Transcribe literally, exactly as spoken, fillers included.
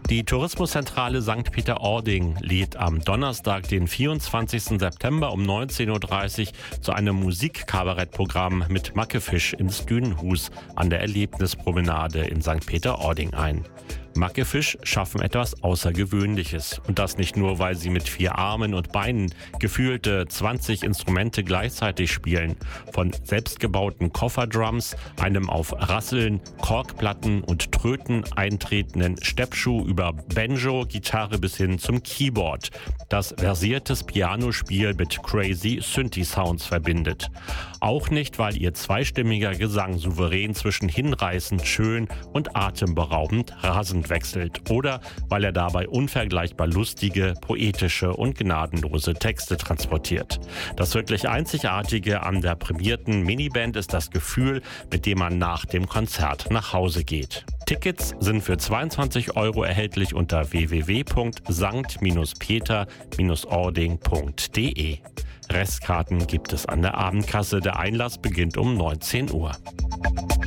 Die Tourismuszentrale Sankt Peter-Ording lädt am Donnerstag, den vierundzwanzigsten September um neunzehn Uhr dreißig zu einem Musikkabarettprogramm mit Mackefisch ins Dünenhus an der Erlebnispromenade in Sankt Peter-Ording ein. Mackefisch schaffen etwas Außergewöhnliches. Und das nicht nur, weil sie mit vier Armen und Beinen gefühlte zwanzig Instrumente gleichzeitig spielen. Von selbstgebauten Kofferdrums, einem auf Rasseln, Korkplatten und Tröten eintretenden Steppschuh über Banjo, Gitarre bis hin zum Keyboard. Das versiertes Pianospiel mit crazy Synthi-Sounds verbindet. Auch nicht, weil ihr zweistimmiger Gesang souverän zwischen hinreißend schön und atemberaubend rasend wechselt oder weil er dabei unvergleichbar lustige, poetische und gnadenlose Texte transportiert. Das wirklich Einzigartige an der prämierten Miniband ist das Gefühl, mit dem man nach dem Konzert nach Hause geht. Tickets sind für zweiundzwanzig Euro erhältlich unter w w w punkt sankt peter ording punkt d e. Restkarten gibt es an der Abendkasse. Der Einlass beginnt um neunzehn Uhr.